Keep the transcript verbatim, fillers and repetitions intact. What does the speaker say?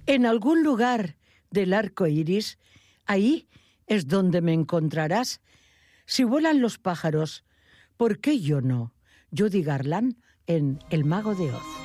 En algún lugar del arco iris, ahí es donde me encontrarás. Si vuelan los pájaros, ¿por qué yo no? Judy Garland en El Mago de Oz.